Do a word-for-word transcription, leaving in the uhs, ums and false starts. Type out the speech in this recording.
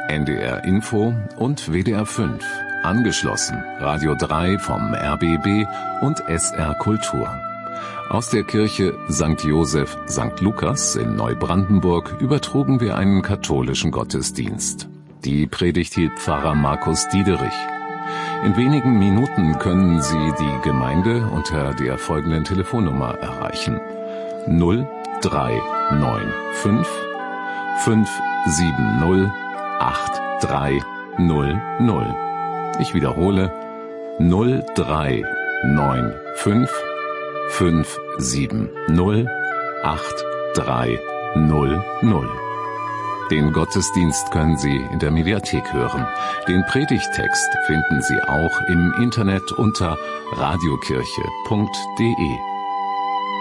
N D R Info und W D R fünf. Angeschlossen Radio drei vom R B B und S R Kultur. Aus der Kirche Sankt Joseph Sankt Lukas in Neubrandenburg übertrugen wir einen katholischen Gottesdienst. Die Predigt hielt Pfarrer Markus Diederich. In wenigen Minuten können Sie die Gemeinde unter der folgenden Telefonnummer erreichen: null drei neun fünf fünf sieben null acht drei null null. Ich wiederhole: null drei neun fünf fünf sieben null acht drei null null. Den Gottesdienst können Sie in der Mediathek hören. Den Predigttext finden Sie auch im Internet unter radiokirche punkt de.